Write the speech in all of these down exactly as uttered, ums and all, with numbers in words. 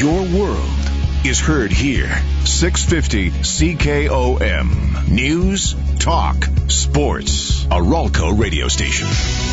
Your world is heard here. six fifty C K O M. News, talk, sports. A Ralco radio station.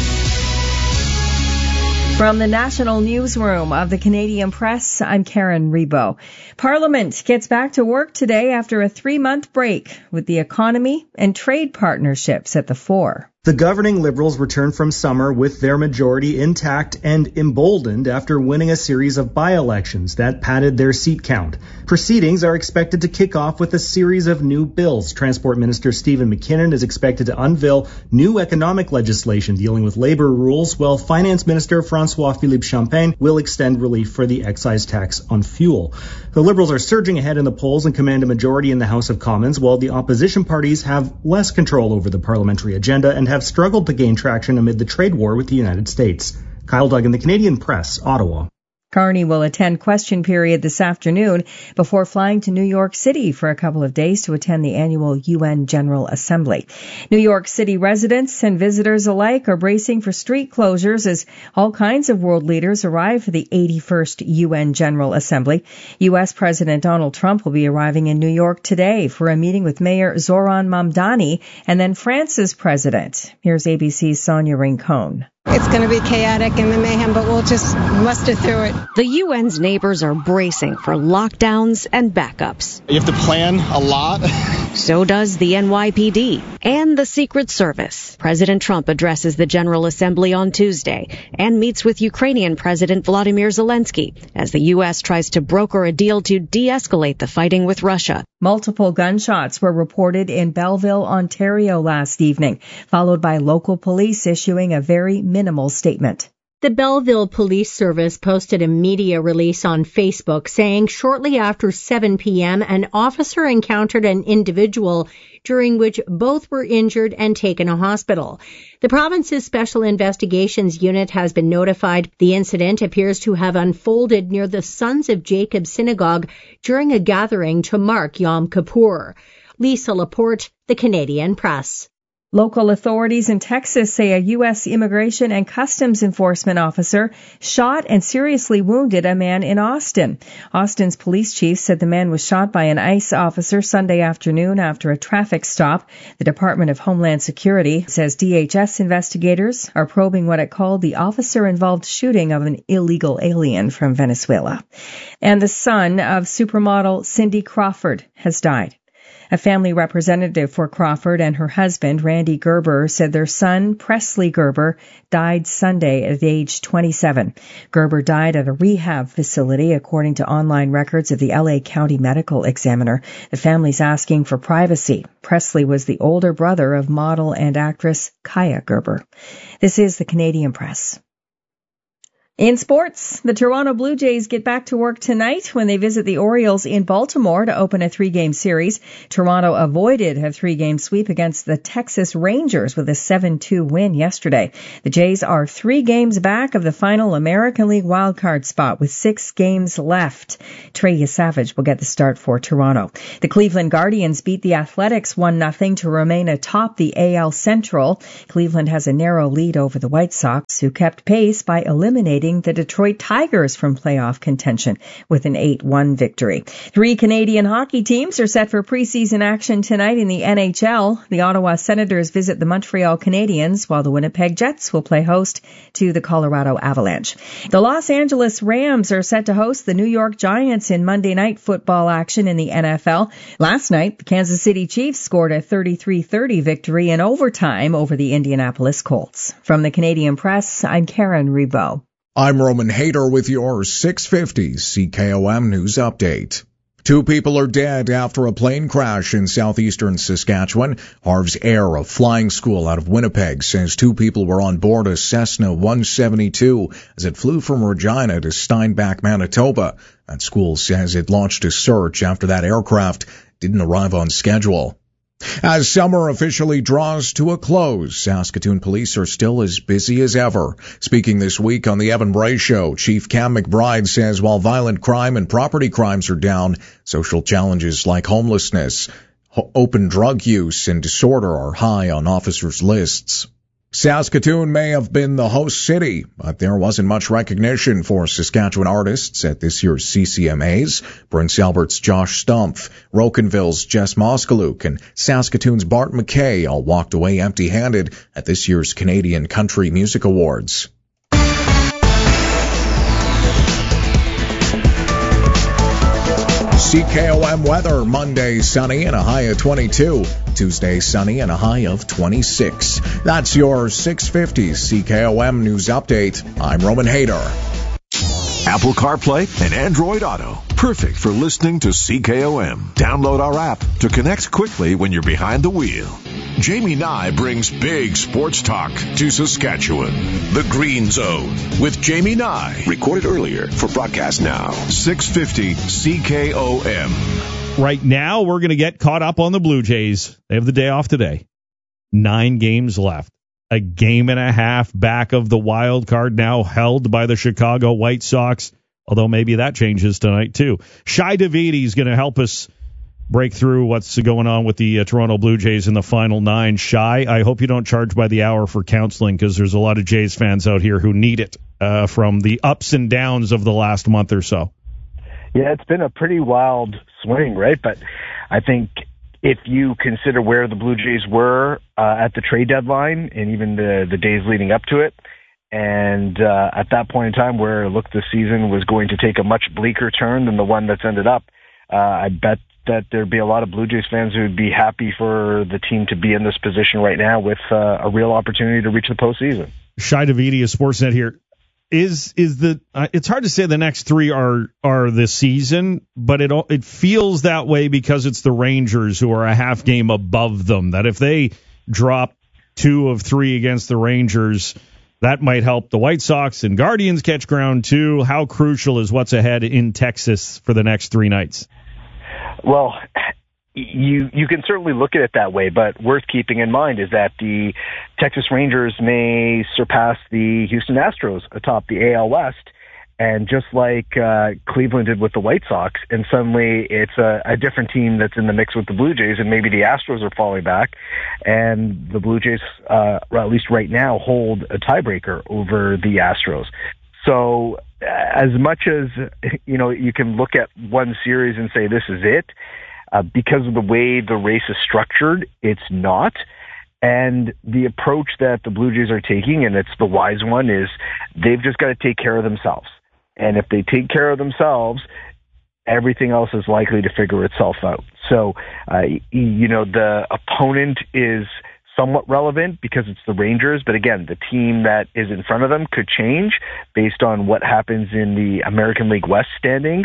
From the National Newsroom of the Canadian Press, I'm Karen Rebo. Parliament gets back to work today after a three-month break with the economy and trade partnerships at the fore. The governing Liberals return from summer with their majority intact and emboldened after winning a series of by-elections that padded their seat count. Proceedings are expected to kick off with a series of new bills. Transport Minister Stephen McKinnon is expected to unveil new economic legislation dealing with labor rules, while Finance Minister François-Philippe Champagne will extend relief for the excise tax on fuel. The Liberals are surging ahead in the polls and command a majority in the House of Commons, while the opposition parties have less control over the parliamentary agenda and have struggled to gain traction amid the trade war with the United States. Kyle Duggan, the Canadian Press, Ottawa. Carney will attend question period this afternoon before flying to New York City for a couple of days to attend the annual U N General Assembly. New York City residents and visitors alike are bracing for street closures as all kinds of world leaders arrive for the eighty-first U N General Assembly. U S President Donald Trump will be arriving in New York today for a meeting with Mayor Zoran Mamdani and then France's president. Here's A B C's Sonia Rincon. It's going to be chaotic and the mayhem, but we'll just muster through it. The U N's neighbors are bracing for lockdowns and backups. You have to plan a lot. So does the N Y P D and the Secret Service. President Trump addresses the General Assembly on Tuesday and meets with Ukrainian President Volodymyr Zelensky as the U S tries to broker a deal to de-escalate the fighting with Russia. Multiple gunshots were reported in Belleville, Ontario last evening, followed by local police issuing a very minimal statement. The Belleville Police Service posted a media release on Facebook saying shortly after seven p.m. an officer encountered an individual during which both were injured and taken to hospital. The province's Special Investigations Unit has been notified. The incident appears to have unfolded near the Sons of Jacob Synagogue during a gathering to mark Yom Kippur. Lisa Laporte, the Canadian Press. Local authorities in Texas say a U S Immigration and Customs Enforcement officer shot and seriously wounded a man in Austin. Austin's police chief said the man was shot by an ICE officer Sunday afternoon after a traffic stop. The Department of Homeland Security says D H S investigators are probing what it called the officer-involved shooting of an illegal alien from Venezuela. And the son of supermodel Cindy Crawford has died. A family representative for Crawford and her husband, Randy Gerber, said their son, Presley Gerber, died Sunday at age twenty-seven. Gerber died at a rehab facility, according to online records of the L A County Medical Examiner. The family's asking for privacy. Presley was the older brother of model and actress Kaya Gerber. This is the Canadian Press. In sports, the Toronto Blue Jays get back to work tonight when they visit the Orioles in Baltimore to open a three-game series. Toronto avoided a three-game sweep against the Texas Rangers with a seven two win yesterday. The Jays are three games back of the final American League wildcard spot with six games left. Trey Yesavage will get the start for Toronto. The Cleveland Guardians beat the Athletics one nothing to remain atop the A L Central. Cleveland has a narrow lead over the White Sox, who kept pace by eliminating the Detroit Tigers from playoff contention with an eight one victory. Three Canadian hockey teams are set for preseason action tonight in the N H L. The Ottawa Senators visit the Montreal Canadiens, while the Winnipeg Jets will play host to the Colorado Avalanche. The Los Angeles Rams are set to host the New York Giants in Monday Night Football action in the N F L. Last night, the Kansas City Chiefs scored a thirty-three thirty victory in overtime over the Indianapolis Colts. From the Canadian Press, I'm Karen Rebo. I'm Roman Hayter with your six fifty C K O M News Update. Two people are dead after a plane crash in southeastern Saskatchewan. Harv's Air, a flying school out of Winnipeg, says two people were on board a Cessna one seventy-two as it flew from Regina to Steinbach, Manitoba. That school says it launched a search after that aircraft didn't arrive on schedule. As summer officially draws to a close, Saskatoon police are still as busy as ever. Speaking this week on the Evan Bray Show, Chief Cam McBride says while violent crime and property crimes are down, social challenges like homelessness, ho- open drug use, and disorder are high on officers' lists. Saskatoon may have been the host city, but there wasn't much recognition for Saskatchewan artists at this year's C C M As. Prince Albert's Josh Stumpf, Rocanville's Jess Moskaluk, and Saskatoon's Bart McKay all walked away empty-handed at this year's Canadian Country Music Awards. C K O M weather, Monday sunny and a high of twenty-two. Tuesday sunny and a high of twenty-six. That's your six fifty C K O M News Update. I'm Roman Hayter. Apple CarPlay and Android Auto. Perfect for listening to C K O M. Download our app to connect quickly when you're behind the wheel. Jamie Nye brings big sports talk to Saskatchewan. The Green Zone with Jamie Nye. Recorded earlier for broadcast now. six fifty C K O M. Right now, we're going to get caught up on the Blue Jays. They have the day off today. Nine games left. A game and a half back of the wild card, now held by the Chicago White Sox, although maybe that changes tonight too. Shi Davidi is going to help us break through what's going on with the uh, Toronto Blue Jays in the final nine. Shi, I hope you don't charge by the hour for counseling, because there's a lot of Jays fans out here who need it uh, from the ups and downs of the last month or so. Yeah, it's been a pretty wild swing, right? But I think if you consider where the Blue Jays were uh, at the trade deadline and even the, the days leading up to it, and uh, at that point in time where it looked the season was going to take a much bleaker turn than the one that's ended up, uh, I bet that there'd be a lot of Blue Jays fans who would be happy for the team to be in this position right now with uh, a real opportunity to reach the postseason. Shi Davidi of Sportsnet here. Is is the uh, it's hard to say the next three are are this season, but it it feels that way because it's the Rangers who are a half game above them. That if they drop two of three against the Rangers, that might help the White Sox and Guardians catch ground too. How crucial is what's ahead in Texas for the next three nights? Well, you you can certainly look at it that way, but worth keeping in mind is that the Texas Rangers may surpass the Houston Astros atop the A L West, and just like uh, Cleveland did with the White Sox, and suddenly it's a, a different team that's in the mix with the Blue Jays, and maybe the Astros are falling back, and the Blue Jays, uh, or at least right now, hold a tiebreaker over the Astros. So as much as, you know, you can look at one series and say this is it, Uh, because of the way the race is structured, it's not. And the approach that the Blue Jays are taking, and it's the wise one, is they've just got to take care of themselves. And if they take care of themselves, everything else is likely to figure itself out. So, uh, you know, the opponent is somewhat relevant because it's the Rangers, but again, the team that is in front of them could change based on what happens in the American League West standings.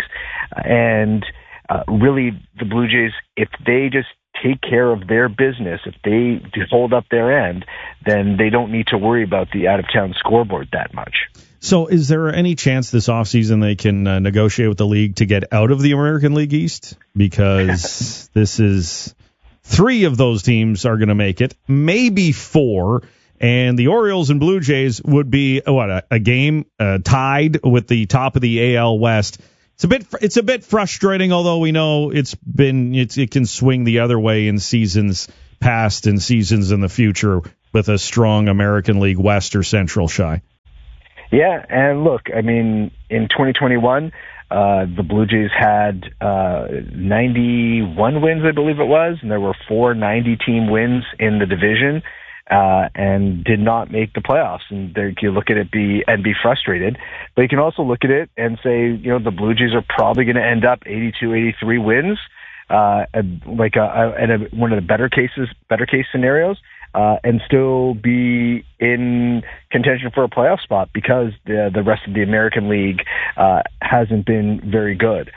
And Uh, really, the Blue Jays, if they just take care of their business, if they hold up their end, then they don't need to worry about the out-of-town scoreboard that much. So is there any chance this offseason they can uh, negotiate with the league to get out of the American League East? Because this is three of those teams are going to make it, maybe four, and the Orioles and Blue Jays would be, what, a, a game uh, tied with the top of the A L West. It's a bit it's a bit frustrating, although we know it's been it's, it can swing the other way in seasons past and seasons in the future with a strong American League West or Central. Shi. Yeah, and look, I mean, in twenty twenty-one, uh, the Blue Jays had uh, ninety-one wins, I believe it was, and there were four ninety-team wins in the division. Uh, and did not make the playoffs. And there you look at it be and be frustrated. But you can also look at it and say, you know, the Blue Jays are probably going to end up eighty-two, eighty-three wins, uh, like a, a, a, one of the better cases, better case scenarios, uh, and still be in contention for a playoff spot because the the rest of the American League uh, hasn't been very good.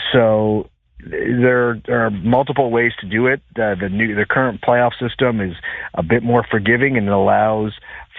So There, there are multiple ways to do it. Uh, the new, the current playoff system is a bit more forgiving and it allows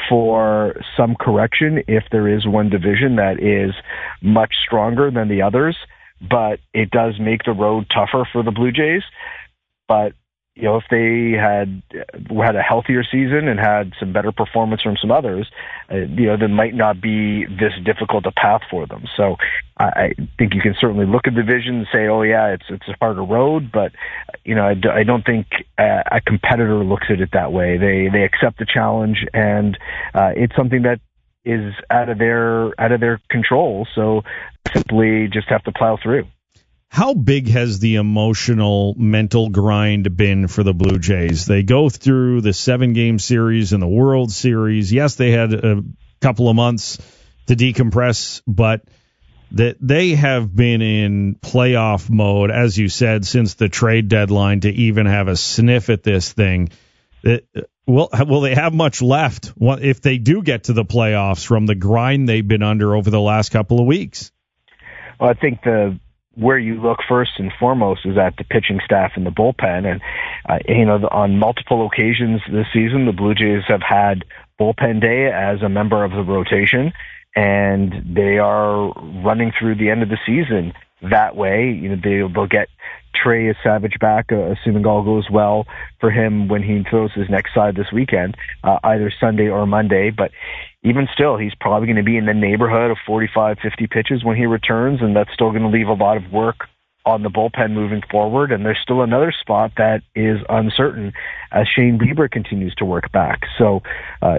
for some correction if there is one division that is much stronger than the others. But it does make the road tougher for the Blue Jays. But you know, if they had had a healthier season and had some better performance from some others, uh, you know, there might not be this difficult a path for them. So I think you can certainly look at the division and say, oh yeah, it's it's a harder road, but you know, I, d- I don't think a, a competitor looks at it that way. They they accept the challenge, and uh, it's something that is out of their out of their control. So simply just have to plow through. How big has the emotional, mental grind been for the Blue Jays? They go through the seven-game series and the World Series. Yes, they had a couple of months to decompress, but that they have been in playoff mode, as you said, since the trade deadline to even have a sniff at this thing. It, will, will they have much left if they do get to the playoffs from the grind they've been under over the last couple of weeks? Well, I think the where you look first and foremost is at the pitching staff and the bullpen. And, uh, you know, on multiple occasions this season, the Blue Jays have had bullpen day as a member of the rotation, and they are running through the end of the season that way. You know, they, they'll get Trey Savage back, uh, assuming all goes well for him when he throws his next side this weekend, uh, either Sunday or Monday. But even still, he's probably going to be in the neighborhood of forty-five, fifty pitches when he returns, and that's still going to leave a lot of work on the bullpen moving forward. And there's still another spot that is uncertain as Shane Bieber continues to work back. So uh,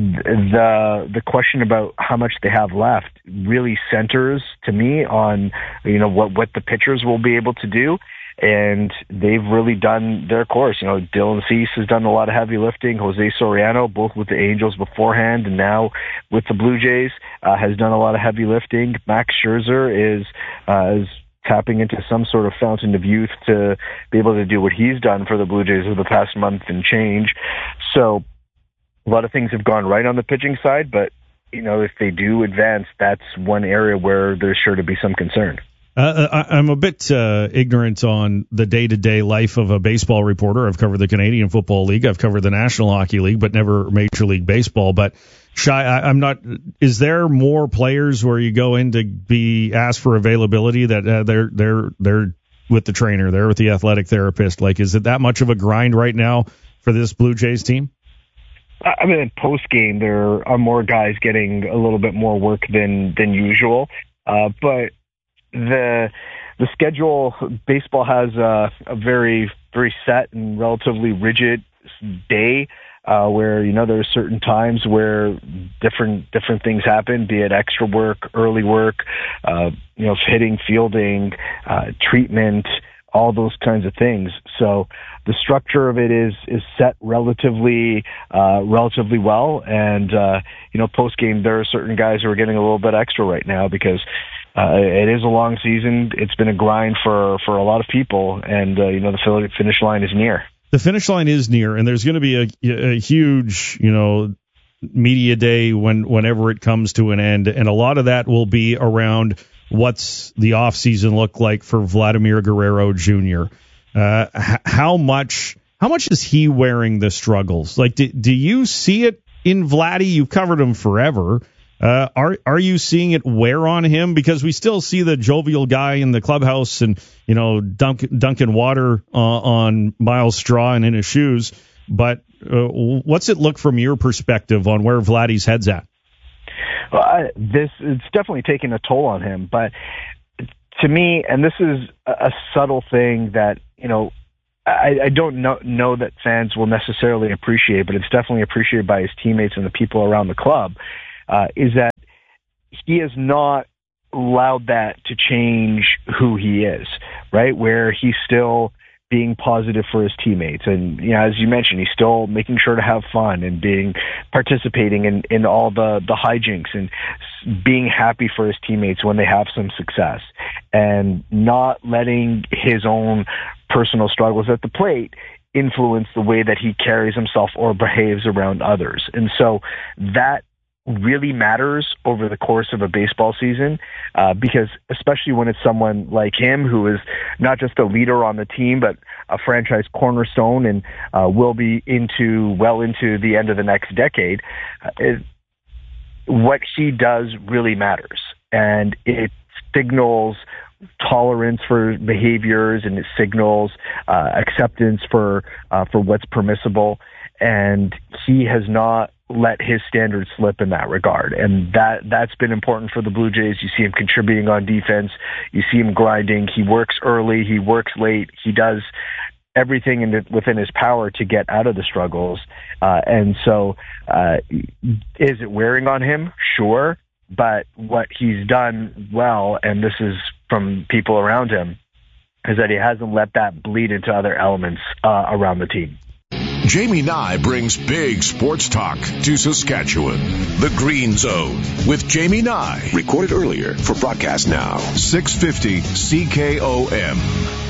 the the question about how much they have left really centers, to me, on you know what what the pitchers will be able to do. And they've really done their course. You know, Dylan Cease has done a lot of heavy lifting. Jose Soriano, both with the Angels beforehand and now with the Blue Jays, uh, has done a lot of heavy lifting. Max Scherzer is uh, is tapping into some sort of fountain of youth to be able to do what he's done for the Blue Jays over the past month and change. So a lot of things have gone right on the pitching side, but you know, if they do advance, that's one area where there's sure to be some concern. Uh, I, I'm a bit uh, ignorant on the day-to-day life of a baseball reporter. I've covered the Canadian Football League. I've covered the National Hockey League, but never Major League Baseball. But Shy, I, I'm not. Is there more players where you go in to be asked for availability that uh, they're they're they're with the trainer, they're with the athletic therapist? Like, is it that much of a grind right now for this Blue Jays team? I mean, post game, there are more guys getting a little bit more work than than usual, uh, but. The the schedule, baseball has a, a very, very set and relatively rigid day uh, where, you know, there are certain times where different different things happen, be it extra work, early work, uh, you know, hitting, fielding, uh, treatment, all those kinds of things. So the structure of it is is set relatively uh, relatively well. And, uh, you know, post game, there are certain guys who are getting a little bit extra right now because Uh, it is a long season. It's been a grind for, for a lot of people, and uh, you know the finish line is near. The finish line is near, and there's going to be a, a huge, you know, media day when whenever it comes to an end, and a lot of that will be around what's the off season look like for Vladimir Guerrero Junior Uh, h- how much how much is he wearing the struggles? Like, do, do you see it in Vladdy? You've covered him forever. Uh, are are you seeing it wear on him? Because we still see the jovial guy in the clubhouse and, you know, dunk, dunking water uh, on Miles Straw and in his shoes. But uh, what's it look from your perspective on where Vladdy's head's at? Well, I, this it's definitely taken a toll on him. But to me, and this is a, a subtle thing that, you know, I, I don't know, know that fans will necessarily appreciate, but it's definitely appreciated by his teammates and the people around the club. Uh, is that he has not allowed that to change who he is, right? Where he's still being positive for his teammates. And, you know, as you mentioned, he's still making sure to have fun and being participating in, in all the, the hijinks and being happy for his teammates when they have some success and not letting his own personal struggles at the plate influence the way that he carries himself or behaves around others. And so that really matters over the course of a baseball season, uh, because especially when it's someone like him who is not just a leader on the team, but a franchise cornerstone and uh, will be into well into the end of the next decade, uh, it, what he does really matters. And it signals tolerance for behaviors and signals, uh, acceptance for uh, for what's permissible, and he has not let his standards slip in that regard. And that, that's been important for the Blue Jays. You see him contributing on defense. You see him grinding. He works early. He works late. He does everything in the, within his power to get out of the struggles. Uh, and so, uh, is it wearing on him? Sure. But what he's done well, and this is from people around him, is that he hasn't let that bleed into other elements uh, around the team. Jamie Nye brings big sports talk to Saskatchewan. The Green Zone with Jamie Nye. Recorded earlier for broadcast now. six fifty C K O M.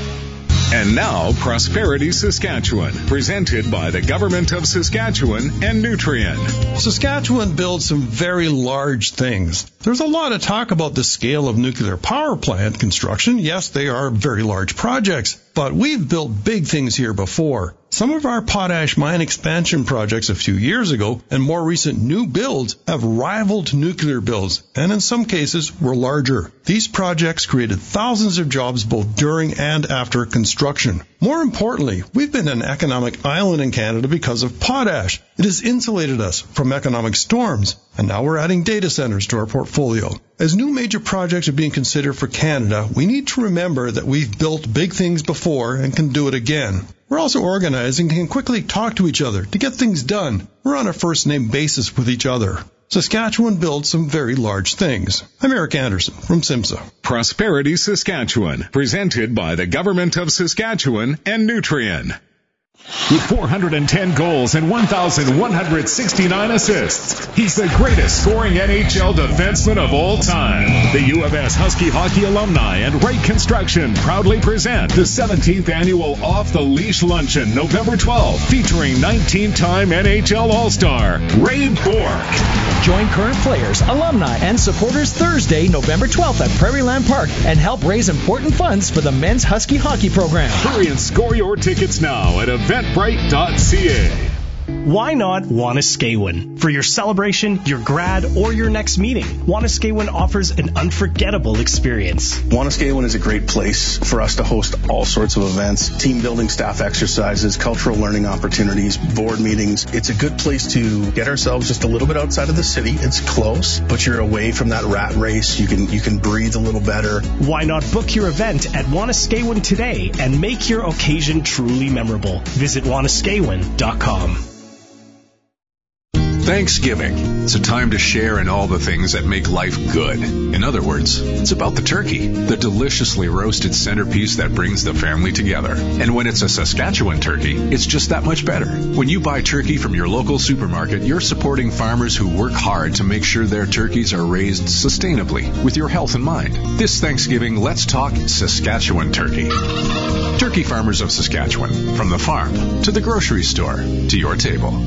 And now, Prosperity Saskatchewan, presented by the Government of Saskatchewan and Nutrien. Saskatchewan builds some very large things. There's a lot of talk about the scale of nuclear power plant construction. Yes, they are very large projects, but we've built big things here before. Some of our potash mine expansion projects a few years ago and more recent new builds have rivaled nuclear builds, and in some cases were larger. These projects created thousands of jobs both during and after construction. More importantly, we've been an economic island in Canada because of potash. It has insulated us from economic storms, and now we're adding data centers to our portfolio. As new major projects are being considered for Canada, we need to remember that we've built big things before and can do it again. We're also organizing and can quickly talk to each other to get things done. We're on a first-name basis with each other. Saskatchewan builds some very large things. I'm Eric Anderson from SIMSA. Prosperity Saskatchewan, presented by the Government of Saskatchewan and Nutrien. With four hundred ten goals and one thousand one hundred sixty-nine assists, he's the greatest scoring N H L defenseman of all time. The U of S Husky Hockey alumni and Wright Construction proudly present the seventeenth annual Off the Leash Luncheon, November twelfth, featuring nineteen-time N H L All-Star Ray Bourque. Join current players, alumni, and supporters Thursday, November twelfth at Prairieland Park and help raise important funds for the men's Husky Hockey program. Hurry and score your tickets now at eventbrite dot c a. Why not Wanuskewin? For your celebration, your grad, or your next meeting, Wanuskewin offers an unforgettable experience. Wanuskewin is a great place for us to host all sorts of events, team building, staff exercises, cultural learning opportunities, board meetings. It's a good place to get ourselves just a little bit outside of the city. It's close, but you're away from that rat race. You can you can breathe a little better. Why not book your event at Wanuskewin today and make your occasion truly memorable? Visit Wanuskewin dot com. Thanksgiving. It's a time to share in all the things that make life good. In other words, it's about the turkey, the deliciously roasted centerpiece that brings the family together. And when it's a Saskatchewan turkey, it's just that much better. When you buy turkey from your local supermarket, you're supporting farmers who work hard to make sure their turkeys are raised sustainably with your health in mind. This Thanksgiving, let's talk Saskatchewan turkey. Turkey farmers of Saskatchewan, from the farm to the grocery store to your table.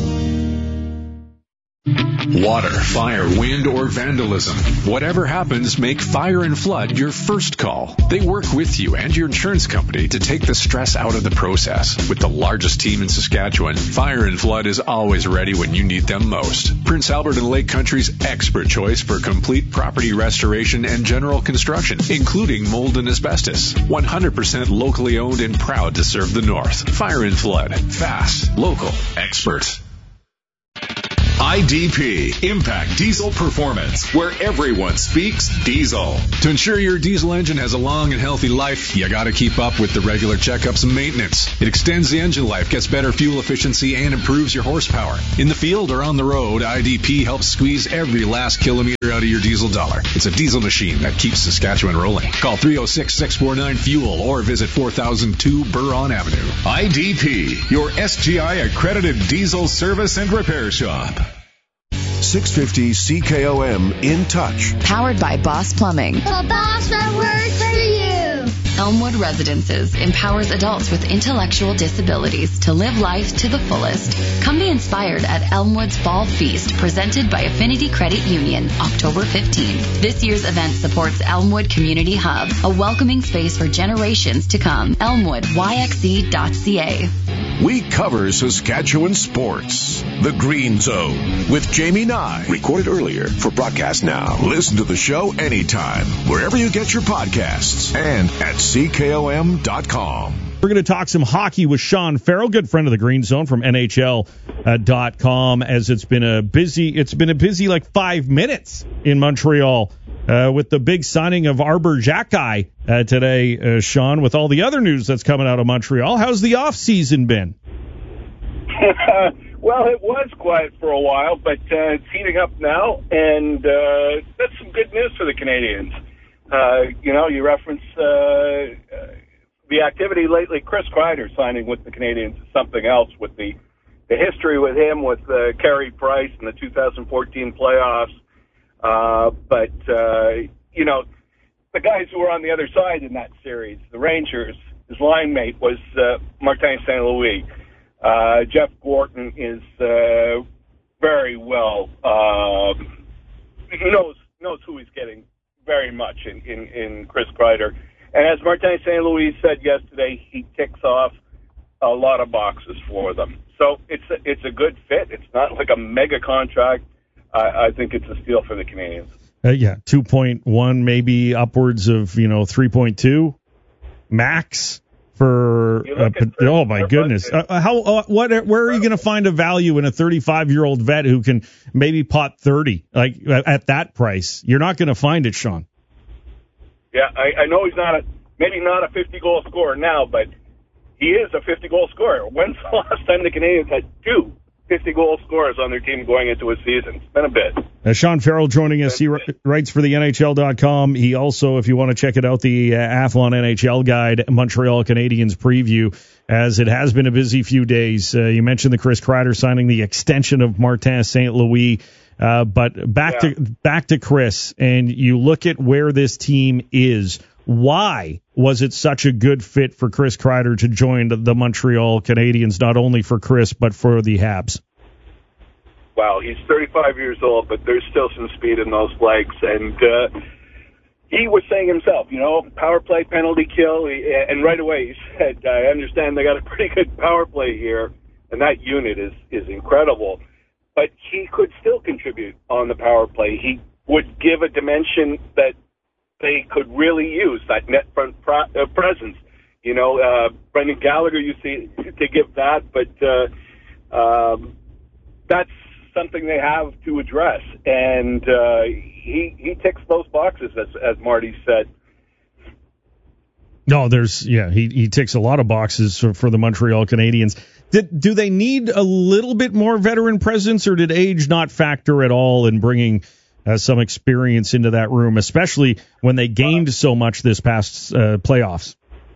Water, fire, wind, or vandalism. Whatever happens, make Fire and Flood your first call. They work with you and your insurance company to take the stress out of the process. With the largest team in Saskatchewan, Fire and Flood is always ready when you need them most. Prince Albert and Lake Country's expert choice for complete property restoration and general construction, including mold and asbestos. one hundred percent locally owned and proud to serve the North. Fire and Flood. Fast, local, expert. I D P, Impact Diesel Performance, where everyone speaks diesel. To ensure your diesel engine has a long and healthy life, you gotta keep up with the regular checkups and maintenance. It extends the engine life, gets better fuel efficiency, and improves your horsepower. In the field or on the road, I D P helps squeeze every last kilometer out of your diesel dollar. It's a diesel machine that keeps Saskatchewan rolling. Call three oh six, six four nine, FUEL or visit four thousand two Buron Avenue. I D P, your S G I accredited diesel service and repair shop. six fifty C K O M In Touch. Powered by Boss Plumbing. The boss that works for you. Elmwood Residences empowers adults with intellectual disabilities to live life to the fullest. Come be inspired at Elmwood's Fall Feast, presented by Affinity Credit Union, October fifteenth. This year's event supports Elmwood Community Hub, a welcoming space for generations to come. Elmwood Y X E dot C A. We cover Saskatchewan sports. The Green Zone with Jamie Nye. Recorded earlier for broadcast now. Listen to the show anytime, wherever you get your podcasts, and at C K O M dot com. We're going to talk some hockey with Sean Farrell, good friend of the Green Zone from N H L dot com, as it's been a busy, it's been a busy like five minutes in Montreal uh, with the big signing of Arbor Xhekaj uh, today, uh, Sean, with all the other news that's coming out of Montreal. How's the off season been? Well, it was quiet for a while, but uh, it's heating up now, and uh, that's some good news for the Canadians. Uh, you know, you reference uh, uh, the activity lately. Chris Kreider signing with the Canadians is something else, with the, the history with him, with uh, Carey Price in the two thousand fourteen playoffs. Uh, but, uh, you know, the guys who were on the other side in that series, the Rangers, his line mate was uh, Martin Saint Louis. Uh, Jeff Gorton is uh, very well, uh, knows knows who he's getting very much in, in, in Chris Kreider. And as Martin Saint Louis said yesterday, he ticks off a lot of boxes for them. So it's a, it's a good fit. It's not like a mega contract. I, I think it's a steal for the Canadians. Uh, yeah, two point one, maybe upwards of, you know, three point two max. For uh, oh my goodness, uh, how uh, what where are you going to find a value in a thirty-five-year-old vet who can maybe pot thirty like at that price? You're not going to find it, Sean. Yeah, I, I know he's not a maybe not a fifty-goal scorer now, but he is a fifty-goal scorer. When's the last time the Canadians had two fifty-goal scorers on their team going into a season? It's been a bit. Uh, Sean Farrell joining us. He writes for the N H L dot com. He also, if you want to check it out, the uh, Athlon N H L Guide, Montreal Canadiens preview, as it has been a busy few days. Uh, you mentioned the Chris Kreider signing, the extension of Martin Saint Louis. Uh, but back yeah. to back to Chris, and you look at where this team is. Why was it such a good fit for Chris Kreider to join the Montreal Canadiens, not only for Chris, but for the Habs? Wow, he's thirty-five years old, but there's still some speed in those legs. And uh, he was saying himself, you know, power play, penalty kill. And right away he said, I understand they got a pretty good power play here, and that unit is, is incredible. But he could still contribute on the power play. He would give a dimension that they could really use, that net front pro- uh, presence. You know, uh, Brendan Gallagher, you see, to give that, but uh, um, that's something they have to address. And uh, he he ticks those boxes, as, as Marty said. No, there's, yeah, he, he ticks a lot of boxes for, for the Montreal Canadiens. Did, do they need a little bit more veteran presence, or did age not factor at all in bringing uh, some experience into that room, especially when they gained so much this past uh, playoffs?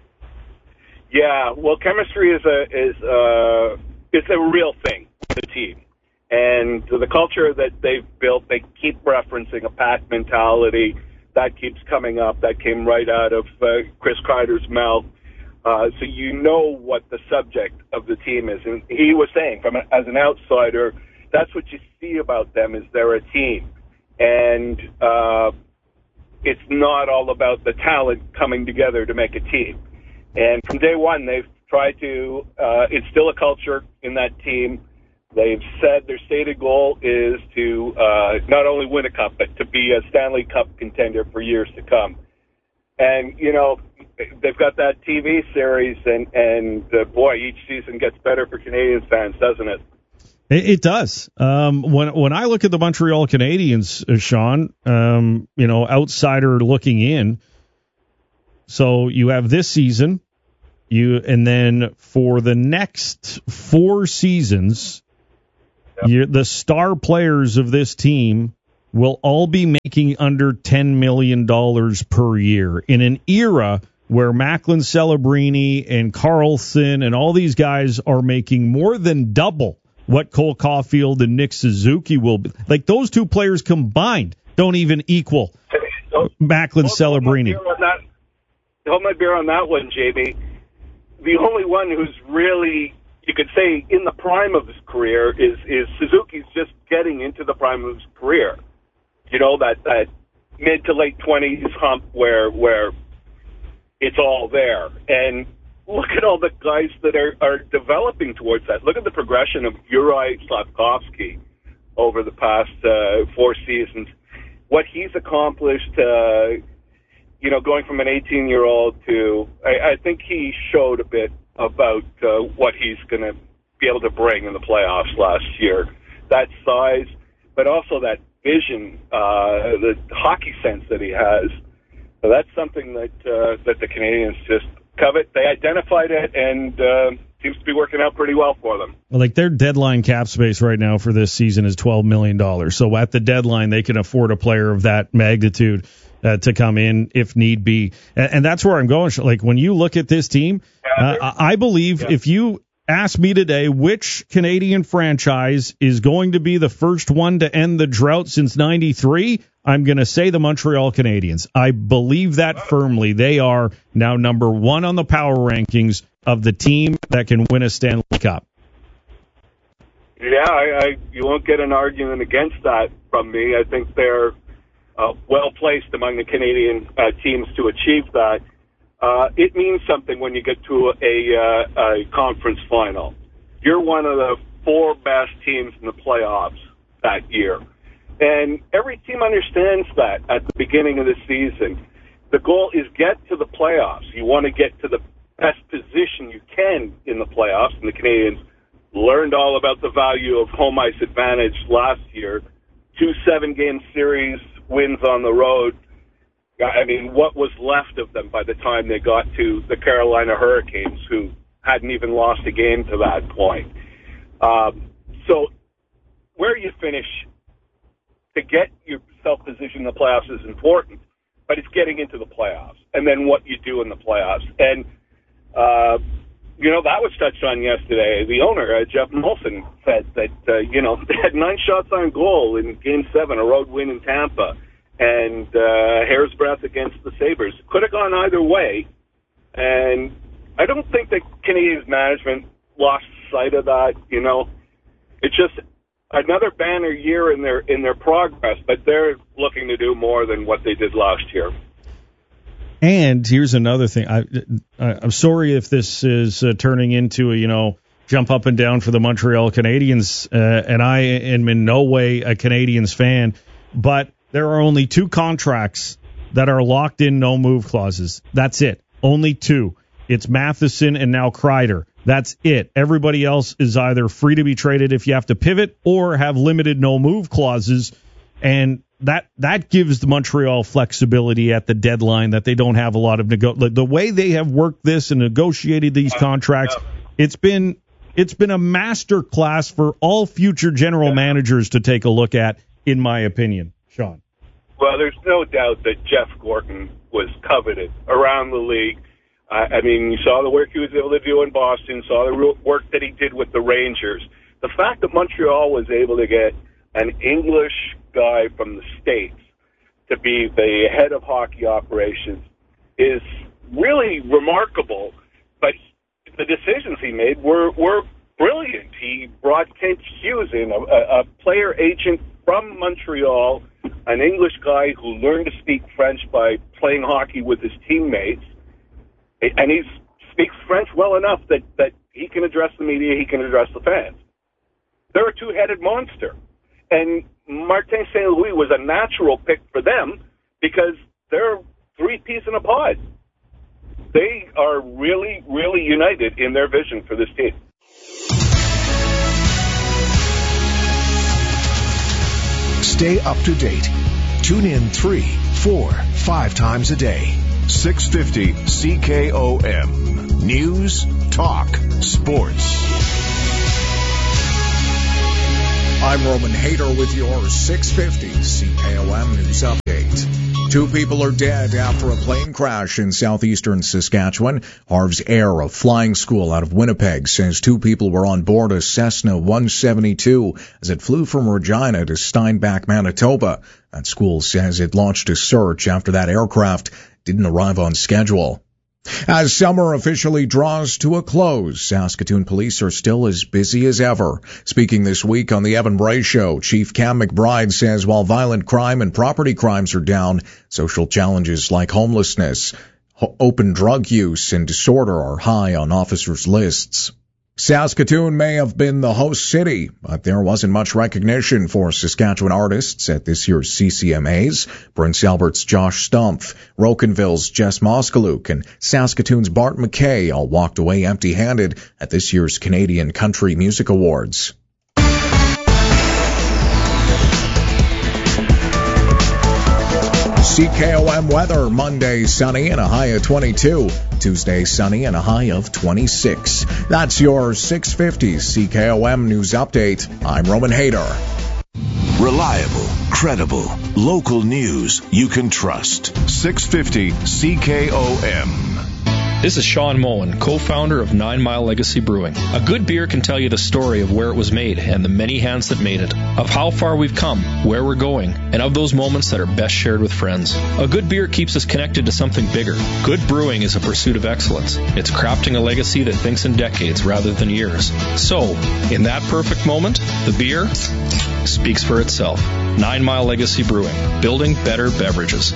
Yeah, well, chemistry is a is a, is a real thing for the team. And the culture that they've built, they keep referencing a pack mentality. That keeps coming up. That came right out of uh, Chris Kreider's mouth. Uh, so you know what the subject of the team is. And he was saying, from a, as an outsider, that's what you see about them, is they're a team. And uh, it's not all about the talent coming together to make a team. And from day one, they've tried to uh, instill a culture in that team. They've said their stated goal is to uh, not only win a cup, but to be a Stanley Cup contender for years to come. And, you know, they've got that T V series, and, and uh, boy, each season gets better for Canadiens fans, doesn't it? It, it does. Um, when when I look at the Montreal Canadiens, uh, Sean, um, you know, outsider looking in, so you have this season, you and then for the next four seasons, yep. you, the star players of this team will all be making under ten million dollars per year in an era where Macklin Celebrini and Carlson and all these guys are making more than double what Cole Caulfield and Nick Suzuki will be. Like, those two players combined don't even equal Macklin Celebrini. Hold my beer on that one, Jamie. The only one who's really, you could say, in the prime of his career is, is Suzuki's just getting into the prime of his career. You know, that, that mid to late twenties hump where where it's all there. And look at all the guys that are, are developing towards that. Look at the progression of Juraj Slafkovsky over the past uh, four seasons. What he's accomplished, uh, you know, going from an eighteen-year-old to, I, I think he showed a bit about uh, what he's going to be able to bring in the playoffs last year. That size, but also that vision, uh, the hockey sense that he has. So that's something that uh, that the Canadians just covet. They identified it, and uh, seems to be working out pretty well for them. Like their deadline cap space right now for this season is twelve million dollars. So at the deadline, they can afford a player of that magnitude uh, to come in if need be. And, and that's where I'm going. Like when you look at this team, uh, I believe yeah. if you ask me today which Canadian franchise is going to be the first one to end the drought since ninety-three, I'm going to say the Montreal Canadiens. I believe that firmly. They are now number one on the power rankings of the team that can win a Stanley Cup. Yeah, I, I, you won't get an argument against that from me. I think they're uh, well-placed among the Canadian uh, teams to achieve that. Uh, it means something when you get to a, uh, a conference final. You're one of the four best teams in the playoffs that year. And every team understands that at the beginning of the season. The goal is get to the playoffs. You want to get to the best position you can in the playoffs. And the Canadians learned all about the value of home ice advantage last year. Two seven-game series wins on the road. I mean, what was left of them by the time they got to the Carolina Hurricanes, who hadn't even lost a game to that point? Um, so where you finish to get yourself positioned in the playoffs is important, but it's getting into the playoffs and then what you do in the playoffs. And, uh, you know, that was touched on yesterday. The owner, uh, Jeff Molson, said that, uh, you know, they had nine shots on goal in Game seven, a road win in Tampa, and uh, hair's breadth against the Sabres. Could have gone either way, and I don't think that Canadiens management lost sight of that. You know, it's just another banner year in their in their progress, but they're looking to do more than what they did last year. And here's another thing. I, I'm sorry if this is uh, turning into a, you know, jump up and down for the Montreal Canadiens, uh, and I am in no way a Canadiens fan, but there are only two contracts that are locked in no-move clauses. That's it. Only two. It's Matheson and now Kreider. That's it. Everybody else is either free to be traded if you have to pivot or have limited no-move clauses, and that that gives the Montreal flexibility at the deadline that they don't have a lot of nego- the way they have worked this and negotiated these contracts. It's been it's been a master class for all future general managers to take a look at, in my opinion. Sean. Well, there's no doubt that Jeff Gorton was coveted around the league. Uh, I mean, you saw the work he was able to do in Boston, saw the work that he did with the Rangers. The fact that Montreal was able to get an English guy from the States to be the head of hockey operations is really remarkable. But the decisions he made were, were brilliant. He brought Kent Hughes in, a, a player agent from Montreal, an English guy who learned to speak French by playing hockey with his teammates. And he speaks French well enough that, that he can address the media, he can address the fans. They're a two-headed monster. And Martin Saint Louis was a natural pick for them because they're three peas in a pod. They are really, really united in their vision for this team. Stay up to date. Tune in three, four, five times a day. six fifty C K O M. News, talk, sports. I'm Roman Hader with your six fifty C K O M News Update. Two people are dead after a plane crash in southeastern Saskatchewan. Harv's Air, a flying school out of Winnipeg, says two people were on board a Cessna one seventy-two as it flew from Regina to Steinbach, Manitoba. That school says it launched a search after that aircraft didn't arrive on schedule. As summer officially draws to a close, Saskatoon police are still as busy as ever. Speaking this week on the Evan Bray Show, Chief Cam McBride says while violent crime and property crimes are down, social challenges like homelessness Open drug use and disorder are high on officers' lists. Saskatoon may have been the host city, but there wasn't much recognition for Saskatchewan artists at this year's C C M As. Prince Albert's Josh Stumpf, Rocanville's Jess Moskaluk, and Saskatoon's Bart McKay all walked away empty-handed at this year's Canadian Country Music Awards. C K O M weather, Monday sunny and a high of twenty-two. Tuesday sunny and a high of twenty-six. That's your six fifty C K O M News Update. I'm Roman Hader. Reliable, credible, local news you can trust. six fifty C K O M. This is Sean Mullen, co-founder of Nine Mile Legacy Brewing. A good beer can tell you the story of where it was made and the many hands that made it, of how far we've come, where we're going, and of those moments that are best shared with friends. A good beer keeps us connected to something bigger. Good brewing is a pursuit of excellence. It's crafting a legacy that thinks in decades rather than years. So, in that perfect moment, the beer speaks for itself. Nine Mile Legacy Brewing, building better beverages.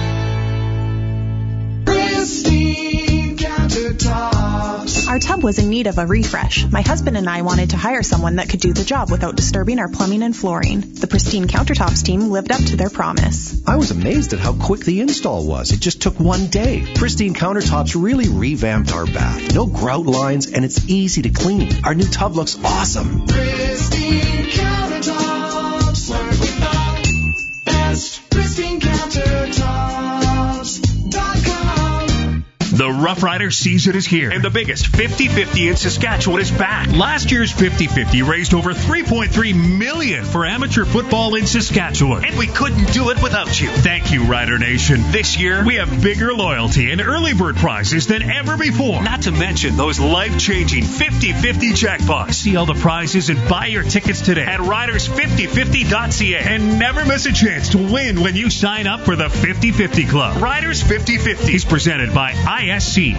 Our tub was in need of a refresh. My husband and I wanted to hire someone that could do the job without disturbing our plumbing and flooring. The Pristine Countertops team lived up to their promise. I was amazed at how quick the install was. It just took one day. Pristine Countertops really revamped our bath. No grout lines, and it's easy to clean. Our new tub looks awesome. Pristine Countertops, work without best. Pristine Countertops dot com. The Rough Rider season is here, and the biggest fifty fifty in Saskatchewan is back. Last year's fifty fifty raised over three point three million dollars for amateur football in Saskatchewan, and we couldn't do it without you. Thank you, Rider Nation. This year, we have bigger loyalty and early bird prizes than ever before, not to mention those life-changing fifty fifty jackpots. See all the prizes and buy your tickets today at riders fifty fifty dot c a, and never miss a chance to win when you sign up for the fifty fifty Club. Riders fifty fifty is presented by I S C.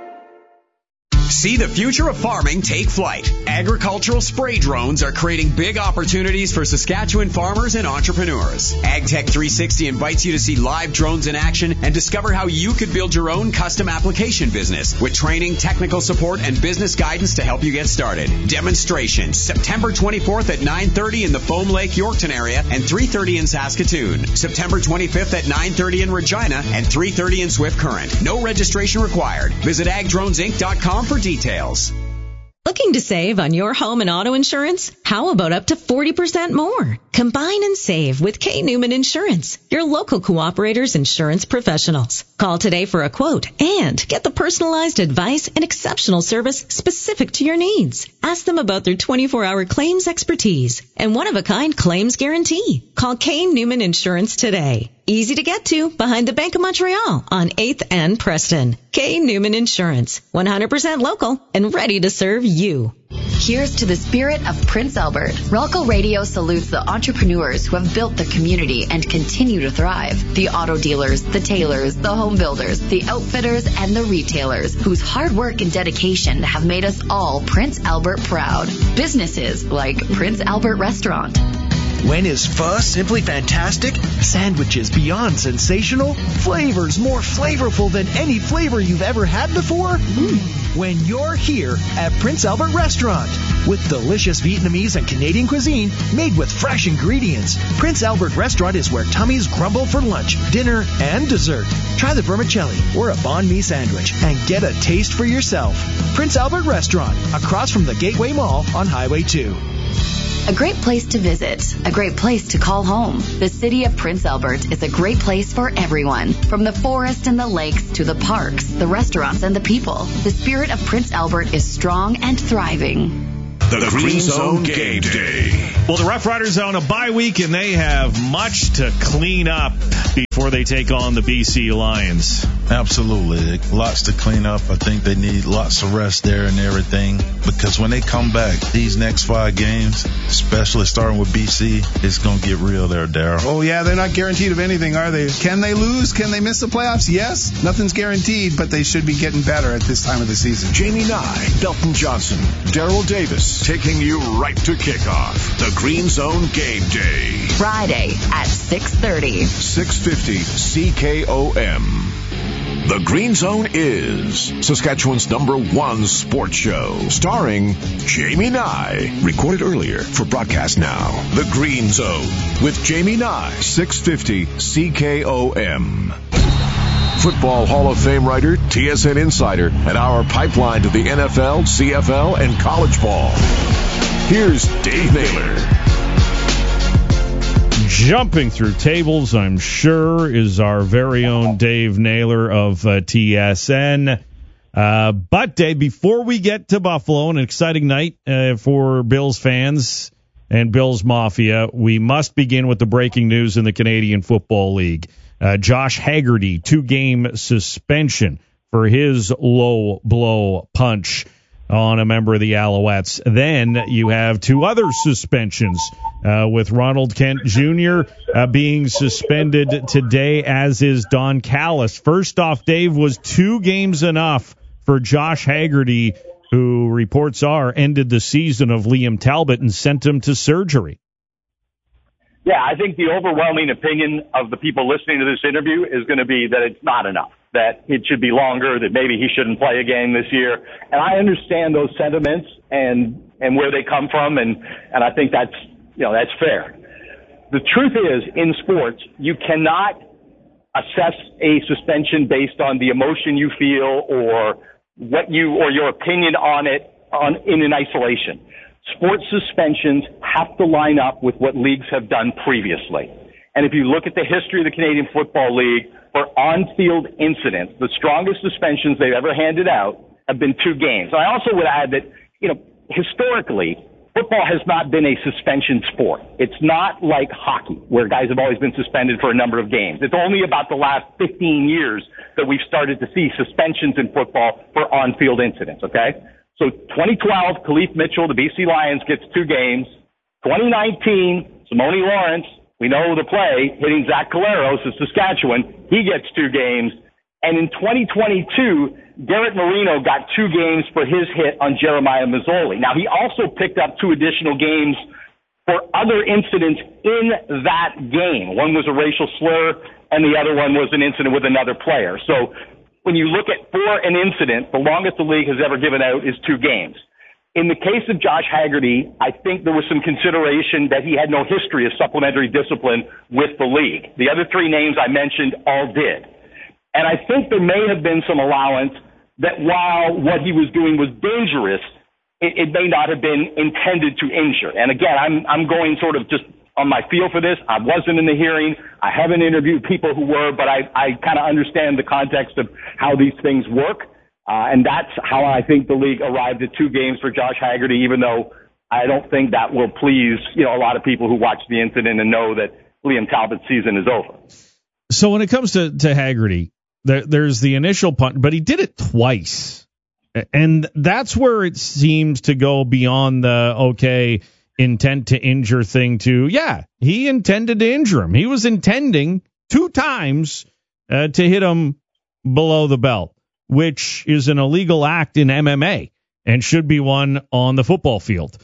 See the future of farming take flight. Agricultural spray drones are creating big opportunities for Saskatchewan farmers and entrepreneurs. AgTech three sixty invites you to see live drones in action and discover how you could build your own custom application business with training, technical support, and business guidance to help you get started. Demonstrations September twenty-fourth at nine thirty in the Foam Lake, Yorkton area and three thirty in Saskatoon. September twenty-fifth at nine thirty in Regina and three thirty in Swift Current. No registration required. Visit ag drones inc dot com for details. Looking to save on your home and auto insurance? How about up to forty percent more? Combine and save with K. Newman Insurance, your local Cooperator's insurance professionals. Call today for a quote and get the personalized advice and exceptional service specific to your needs. Ask them about their twenty-four hour claims expertise and one-of-a-kind claims guarantee. Call K. Newman Insurance today. Easy to get to behind the Bank of Montreal on eighth and Preston. K. Newman Insurance, one hundred percent local and ready to serve you. Here's to the spirit of Prince Albert. Relco Radio salutes the entrepreneurs who have built the community and continue to thrive. The auto dealers, the tailors, the home builders, the outfitters, and the retailers whose hard work and dedication have made us all Prince Albert proud. Businesses like Prince Albert Restaurant. When is pho simply fantastic? Sandwiches beyond sensational? Flavors more flavorful than any flavor you've ever had before? Mm. When you're here at Prince Albert Restaurant. With delicious Vietnamese and Canadian cuisine made with fresh ingredients, Prince Albert Restaurant is where tummies grumble for lunch, dinner, and dessert. Try the vermicelli or a banh mi sandwich and get a taste for yourself. Prince Albert Restaurant, across from the Gateway Mall on Highway two. A great place to visit, a great place to call home. The city of Prince Albert is a great place for everyone. From the forest and the lakes to the parks, the restaurants, and the people. The spirit of Prince Albert is strong and thriving. The, the Green Zone Game Day. Well, the Rough Riders are on a bye week, and they have much to clean up before they take on the B C Lions. Absolutely. Lots to clean up. I think they need lots of rest there and everything, because when they come back, these next five games, especially starting with B C, it's going to get real there, Darryl. Oh, yeah, they're not guaranteed of anything, are they? Can they lose? Can they miss the playoffs? Yes. Nothing's guaranteed, but they should be getting better at this time of the season. Jamie Nye, Belton Johnson, Daryl Davis, taking you right to kickoff. The Green Zone Game Day. Friday at six thirty. six fifty C K O M. The Green Zone is Saskatchewan's number one sports show, starring Jamie Nye. Recorded earlier for broadcast now. The Green Zone with Jamie Nye, six fifty C K O M. Football Hall of Fame writer, T S N insider, and our pipeline to the N F L, C F L, and college ball. Here's Dave Naylor. Jumping through tables, I'm sure, is our very own Dave Naylor of uh, T S N. Uh, but, Dave, before we get to Buffalo, an exciting night uh, for Bills fans and Bills Mafia, we must begin with the breaking news in the Canadian Football League. Uh, Josh Haggerty, two-game suspension for his low blow punch on a member of the Alouettes. Then you have two other suspensions, uh, with Ronald Kent Junior Uh, being suspended today, as is Don Callis. First off, Dave, was two games enough for Josh Haggerty, who reports are ended the season of Liam Talbot and sent him to surgery? Yeah, I think the overwhelming opinion of the people listening to this interview is going to be that it's not enough, that it should be longer, that maybe he shouldn't play a game this year. And I understand those sentiments and, and where they come from, and, and I think that's, you know, that's fair. The truth is, in sports, you cannot assess a suspension based on the emotion you feel or what you, or your opinion on it on, in an isolation. Sports suspensions have to line up with what leagues have done previously. And if you look at the history of the Canadian Football League, for on-field incidents, the strongest suspensions they've ever handed out have been two games. And I also would add that, you know, historically, football has not been a suspension sport. It's not like hockey, where guys have always been suspended for a number of games. It's only about the last fifteen years that we've started to see suspensions in football for on-field incidents, okay? So twenty twelve, Khalif Mitchell, the B C Lions, gets two games. twenty nineteen, Simone Lawrence, we know the play, hitting Zach Collaros of Saskatchewan, he gets two games. And in twenty twenty-two, Garrett Marino got two games for his hit on Jeremiah Mazzoli. Now, he also picked up two additional games for other incidents in that game. One was a racial slur, and the other one was an incident with another player. So when you look at for an incident, the longest the league has ever given out is two games. In the case of Josh Haggerty, I think there was some consideration that he had no history of supplementary discipline with the league. The other three names I mentioned all did. And I think there may have been some allowance that while what he was doing was dangerous, it, it may not have been intended to injure. And again, I'm I'm going sort of just on my feel for this. I wasn't in the hearing. I haven't interviewed people who were, but I, I kind of understand the context of how these things work. Uh, and that's how I think the league arrived at two games for Josh Haggerty, even though I don't think that will please, you know, a lot of people who watch the incident and know that Liam Talbot's season is over. So when it comes to, to Haggerty, there, there's the initial punt, but he did it twice. And that's where it seems to go beyond the, okay, intent to injure thing to, yeah, he intended to injure him. He was intending two times uh, to hit him below the belt, which is an illegal act in M M A and should be one on the football field.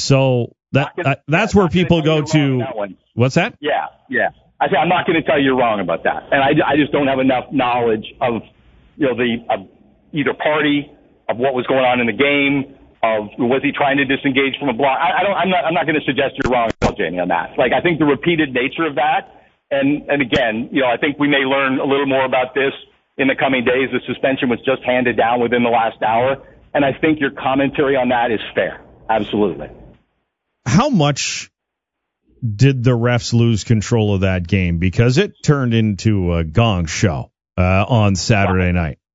So that uh, that's where people go to. What's that? Yeah, yeah. I say I'm not going to tell you you're wrong about that, and I, I just don't have enough knowledge of, you know, the of either party, of what was going on in the game, of was he trying to disengage from a block. I, I don't. I'm not. I'm not going to suggest you're wrong, Jamie, on that. Like I think the repeated nature of that, and and again, you know, I think we may learn a little more about this in the coming days. The suspension was just handed down within the last hour, and I think your commentary on that is fair. Absolutely. How much did the refs lose control of that game? Because it turned into a gong show uh, on Saturday wow. night.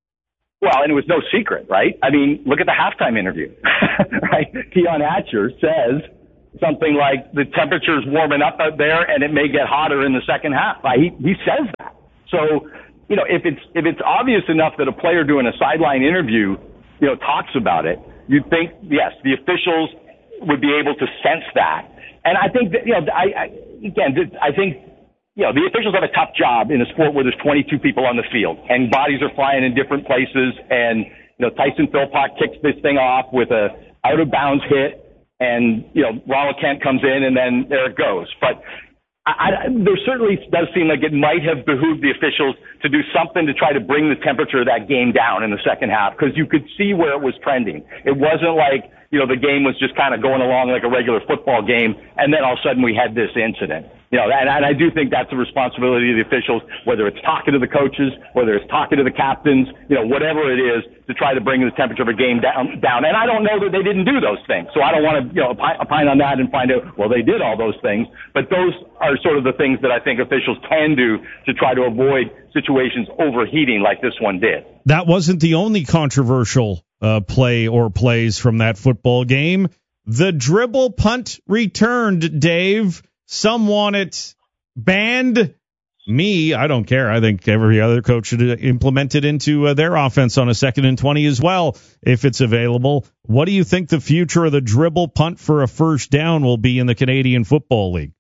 Well, and it was no secret, right? I mean, look at the halftime interview, right? Keon Hatcher says something like the temperature's warming up out there and it may get hotter in the second half. Right? He, he says that. So, you know, if it's if it's obvious enough that a player doing a sideline interview, you know, talks about it, you'd think, yes, the officials would be able to sense that. And I think that, you know, I, I again, I think, you know, the officials have a tough job in a sport where there's twenty-two people on the field and bodies are flying in different places. And, you know, Tyson Philpott kicks this thing off with a out of bounds hit, and, you know, Ronald Kent comes in and then there it goes. But I, I, there certainly does seem like it might have behooved the officials to do something to try to bring the temperature of that game down in the second half, because you could see where it was trending. It wasn't like, you know, the game was just kind of going along like a regular football game, and then all of a sudden we had this incident. You know, and, and I do think that's the responsibility of the officials, whether it's talking to the coaches, whether it's talking to the captains, you know, whatever it is, to try to bring the temperature of a game down. down. And I don't know that they didn't do those things, so I don't want to, you know, opine on that and find out, well, they did all those things. But those are sort of the things that I think officials can do to try to avoid situations overheating like this one did. That wasn't the only controversial uh, play or plays from that football game. The dribble punt returned, Dave. Some want it banned. Me, I don't care. I think every other coach should implement it into uh, their offense on a second and twenty as well, if it's available. What do you think the future of the dribble punt for a first down will be in the Canadian Football League?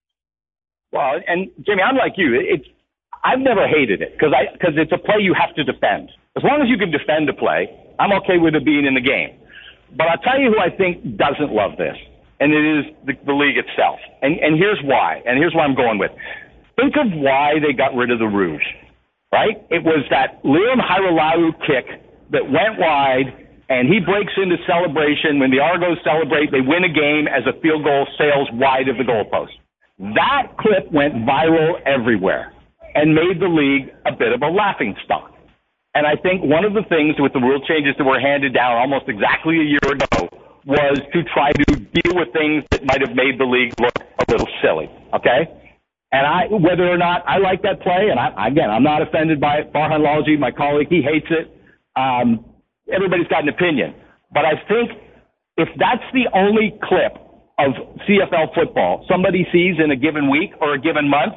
Well, and Jamie, I'm like you. It's I've never hated it because I because it's a play you have to defend. As long as you can defend a play, I'm okay with it being in the game. But I'll tell you who I think doesn't love this, and it is the, the league itself. And, and here's why, and here's what I'm going with. Think of why they got rid of the Rouge, right? It was that Liam Hairolau kick that went wide, and he breaks into celebration. When the Argos celebrate, they win a game as a field goal sails wide of the goalpost. That clip went viral everywhere and made the league a bit of a laughing stock. And I think one of the things with the rule changes that were handed down almost exactly a year ago was to try to deal with things that might have made the league look a little silly, okay? And I, whether or not I like that play, and I, again, I'm not offended by it. Farhan Lalji, my colleague, he hates it. Um, everybody's got an opinion. But I think if that's the only clip of C F L football somebody sees in a given week or a given month,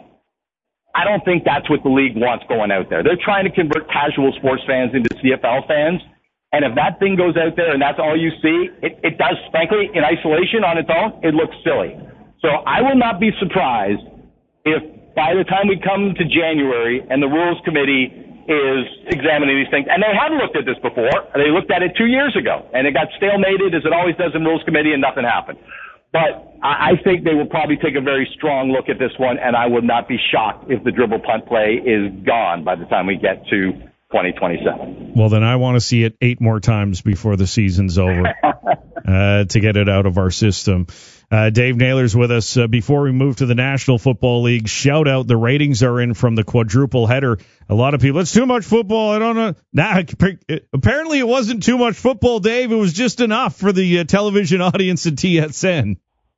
I don't think that's what the league wants going out there. They're trying to convert casual sports fans into C F L fans. And if that thing goes out there and that's all you see, it, it does, frankly, in isolation on its own, it looks silly. So I will not be surprised if by the time we come to January and the Rules Committee is examining these things, and they have looked at this before, they looked at it two years ago, and it got stalemated as it always does in Rules Committee and nothing happened. But I think they will probably take a very strong look at this one, and I would not be shocked if the dribble punt play is gone by the time we get to twenty twenty-seven. Well, then I want to see it eight more times before the season's over uh, to get it out of our system. Uh, Dave Naylor's with us. Uh, before we move to the National Football League, shout out, the ratings are in from the quadruple header. A lot of people, it's too much football. I don't know. Nah, apparently it wasn't too much football, Dave. It was just enough for the uh, television audience at T S N.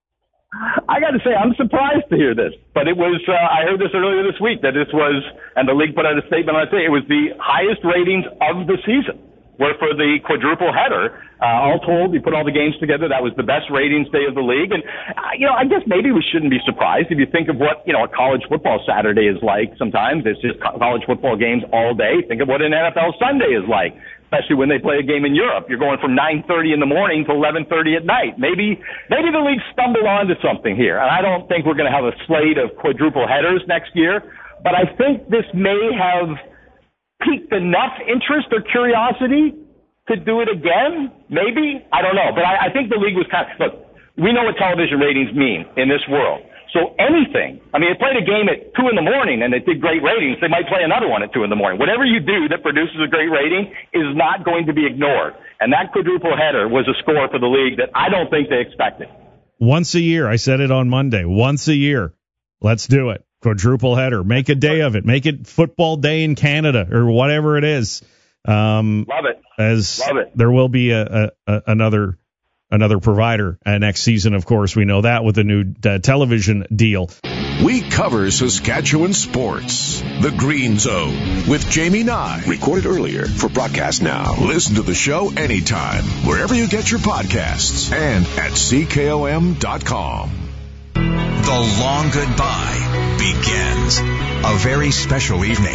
I got to say, I'm surprised to hear this, but it was, uh, I heard this earlier this week, that this was, and the league put out a statement on it, it was the highest ratings of the season, were for the quadruple header. Uh, all told, you put all the games together, that was the best ratings day of the league. And, uh, you know, I guess maybe we shouldn't be surprised if you think of what, you know, a college football Saturday is like sometimes. It's just college football games all day. Think of what an N F L Sunday is like, especially when they play a game in Europe. You're going from nine thirty in the morning to eleven thirty at night. Maybe, maybe the league stumbled onto something here. And I don't think we're going to have a slate of quadruple headers next year, but I think this may have piqued enough interest or curiosity to do it again, maybe? I don't know. But I, I think the league was kind of, look, we know what television ratings mean in this world. So anything, I mean, they played a game at two in the morning and it did great ratings. They might play another one at two in the morning. Whatever you do that produces a great rating is not going to be ignored. And that quadruple header was a score for the league that I don't think they expected. Once a year, I said it on Monday, once a year, let's do it. Quadruple header. Make a day of it. Make it football day in Canada or whatever it is. Um, Love it. As Love it. There will be a, a, a another another provider uh, next season. Of course, we know that with the new uh, television deal. We cover Saskatchewan sports. The Green Zone with Jamie Nye. Recorded earlier for broadcast now. Listen to the show anytime, wherever you get your podcasts, and at C K O M dot com. The long goodbye begins. A very special evening